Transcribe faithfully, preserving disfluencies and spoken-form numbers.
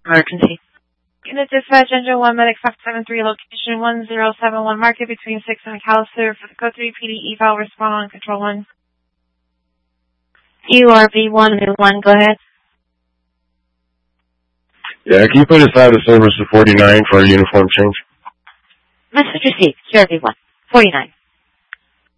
Emergency. Can it dispatch engine one medic five seven three location one zero seven one market between six and McAllister for the code three P D eval respond on control one. U R B one one, go ahead. Yeah, can you put us out of service to forty-nine for a uniform change? Message received. U R B one, forty-nine.